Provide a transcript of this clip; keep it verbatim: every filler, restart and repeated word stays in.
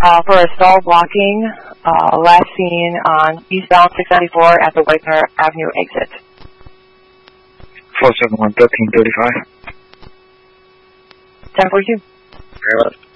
uh, for a stall blocking, uh, last seen on eastbound six ninety-four at the Whitener Avenue exit. four seven one, thirteen thirty-five. ten forty-two. Very well.